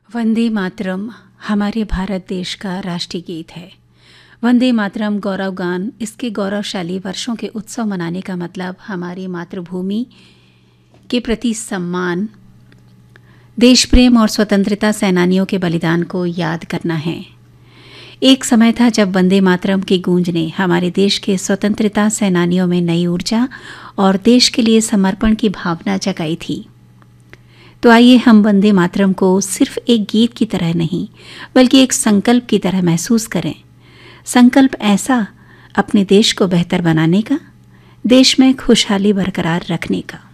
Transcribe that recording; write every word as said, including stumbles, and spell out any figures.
वंदे मातरम हमारे भारत देश का राष्ट्रीय गीत है। वंदे मातरम गौरव गान, इसके गौरवशाली वर्षों के उत्सव मनाने का मतलब हमारी मातृभूमि के प्रति सम्मान, देश प्रेम और स्वतंत्रता सेनानियों के बलिदान को याद करना है। एक समय था जब वंदे मातरम की गूंज ने हमारे देश के स्वतंत्रता सेनानियों में नई ऊर्जा और देश के लिए समर्पण की भावना जगाई थी। तो आइए हम वंदे मातरम को सिर्फ एक गीत की तरह नहीं, बल्कि एक संकल्प की तरह महसूस करें। संकल्प ऐसा, अपने देश को बेहतर बनाने का, देश में खुशहाली बरकरार रखने का।